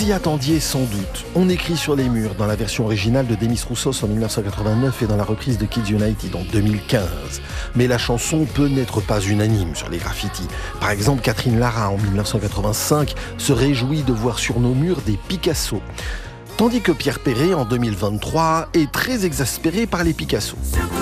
y attendiez sans doute. On écrit sur les murs dans la version originale de Demis Roussos en 1989 et dans la reprise de Kids United en 2015. Mais la chanson peut n'être pas unanime sur les graffitis. Par exemple, Catherine Lara en 1985 se réjouit de voir sur nos murs des Picasso. Tandis que Pierre Perret en 2023 est très exaspéré par les Picasso.